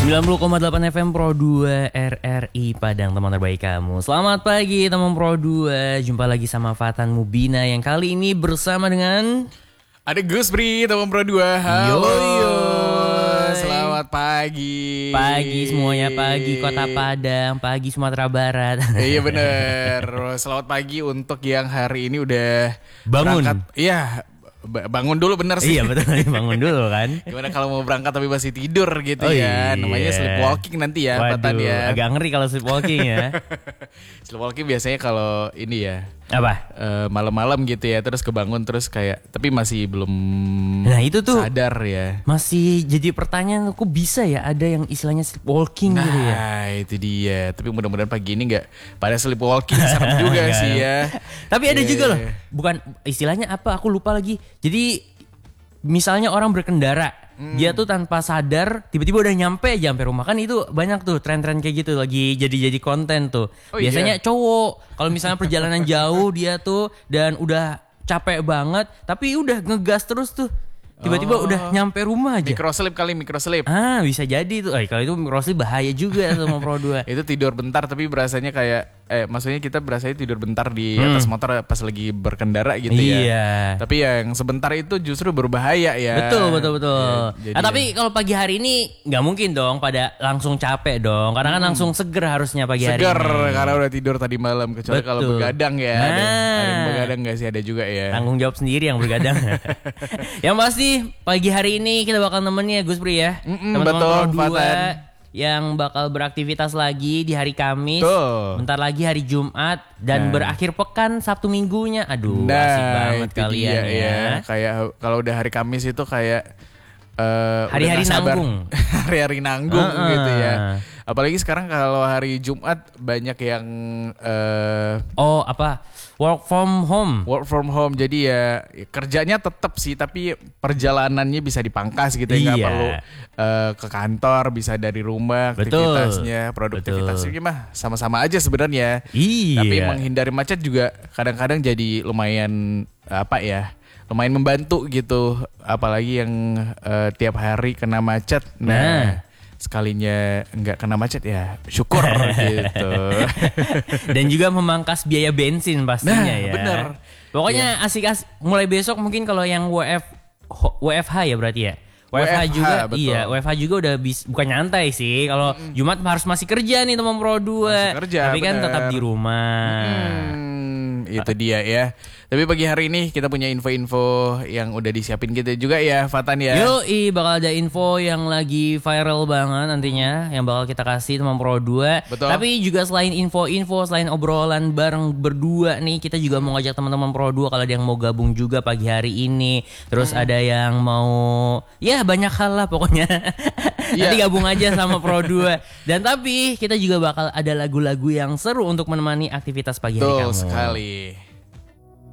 90,8 FM Pro 2 RRI Padang, teman terbaik kamu. Selamat pagi teman Pro 2. Jumpa lagi sama Fatan Mubina yang kali ini bersama dengan ada Gus Bri, teman Pro 2. Halo. Yo. Selamat pagi. Pagi semuanya, pagi Kota Padang, pagi Sumatera Barat. Iya bener. Selamat pagi untuk yang hari ini udah bangun. Berangkat. Iya. Bangun dulu bener sih. Iya betul, bangun dulu kan. Gimana kalau mau berangkat tapi masih tidur gitu iya. Namanya sleepwalking nanti ya. Waduh, Fatan ya. agak ngeri kalau sleepwalking ya. Sleepwalking biasanya kalau ini ya apa? Malam-malam gitu ya, terus kebangun terus kayak tapi masih belum itu tuh sadar ya. Masih jadi pertanyaan, kok bisa ya ada yang istilahnya sleepwalking gitu ya. Nah itu dia. Tapi mudah-mudahan pagi ini gak pada sleepwalking. Serem juga sih ya. Tapi ada juga loh, bukan istilahnya apa, aku lupa lagi. Jadi misalnya orang berkendara, dia tuh tanpa sadar tiba-tiba udah nyampe rumah. Kan itu banyak tuh tren-tren kayak gitu lagi jadi konten tuh. Biasanya cowok kalau misalnya perjalanan jauh dia tuh dan udah capek banget tapi udah ngegas terus tuh. Tiba-tiba udah nyampe rumah aja. Microslip. Bisa jadi tuh. Kalau itu microslip bahaya juga sama Pro 2. Itu tidur bentar tapi berasanya kayak maksudnya kita berasanya tidur bentar di atas motor pas lagi berkendara gitu ya. Iya. Tapi yang sebentar itu justru berbahaya ya. Betul. Ya, Tapi kalau pagi hari ini nggak mungkin dong pada langsung capek dong. Karena kan langsung seger harusnya pagi hari ini. Seger karena udah tidur tadi malam. Kecuali kalau begadang ya. Ada yang begadang gak sih? Ada juga ya. Tanggung jawab sendiri yang begadang. Yang pasti pagi hari ini kita bakal nemenin ya Gus Pri ya. Betul, Pro 2 yang bakal beraktivitas lagi di hari Kamis. Bentar lagi hari Jumat dan berakhir pekan Sabtu Minggunya. Aduh, asik banget kalian ya. Kayak kalau udah hari Kamis itu kayak hari-hari nanggung. Hari-hari nanggung gitu ya. Apalagi sekarang kalau hari Jumat banyak yang work from home. Jadi ya kerjanya tetap sih tapi perjalanannya bisa dipangkas gitu ya. Gak perlu ke kantor, bisa dari rumah. Aktivitasnya, produktivitasnya mah sama-sama aja sebenarnya. Tapi menghindari macet juga kadang-kadang jadi lumayan lumayan membantu gitu. Apalagi yang tiap hari kena macet. Sekalinya nggak kena macet ya syukur gitu. Dan juga memangkas biaya bensin pastinya ya. Bener. Pokoknya asik-asik. Mulai besok mungkin kalau yang WFH ya berarti ya. WFH juga, betul. Iya WFH juga udah bukan nyantai sih. Kalau Jumat harus masih kerja nih teman Pro 2. Tapi kan tetap di rumah. Itu dia ya. Tapi pagi hari ini kita punya info-info yang udah disiapin kita juga ya Fatan ya. Yoi, bakal ada info yang lagi viral banget nantinya yang bakal kita kasih teman Pro 2. Betul. Tapi juga selain info-info, selain obrolan bareng berdua nih, kita juga mau ngajak teman-teman Pro 2 kalau ada yang mau gabung juga pagi hari ini. Terus ada yang mau banyak hal lah pokoknya. Nanti gabung aja sama Pro 2. Dan tapi kita juga bakal ada lagu-lagu yang seru untuk menemani aktivitas pagi hari kamu. Betul sekali.